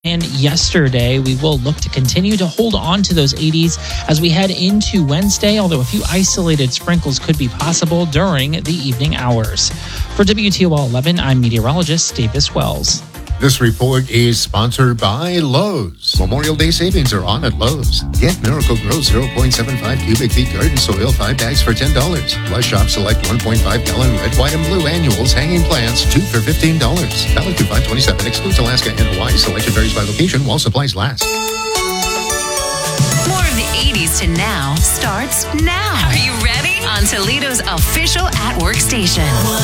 And yesterday, we will look to continue to hold on to those 80s as we head into Wednesday, although a few isolated sprinkles could be possible during the evening hours. For WTOL 11, I'm meteorologist Davis Wells. This report is sponsored by Lowe's. Memorial Day savings are on at Lowe's. Get Miracle-Gro 0.75 cubic feet garden soil, 5 bags for $10. Plus shop select 1.5 gallon red, white, and blue annuals hanging plants, 2 for $15. Valid through 5/27. Excludes Alaska and Hawaii. Selection varies by location while supplies last. More of the 80s to now starts now. Are you ready? On Toledo's official at-work station.